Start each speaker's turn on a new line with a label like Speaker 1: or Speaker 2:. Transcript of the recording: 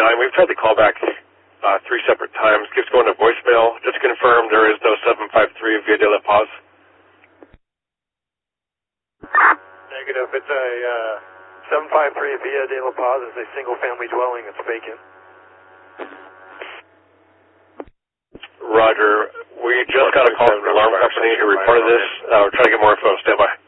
Speaker 1: We've tried to call back 3 separate times. Keeps going to voicemail. Just confirm there is no 753 Via de la Paz.
Speaker 2: Negative. It's a 753 Via de la Paz. It's a single-family dwelling. It's vacant.
Speaker 1: Roger. We just got a call from the alarm company who reported this. We're trying to get more info. Stand by.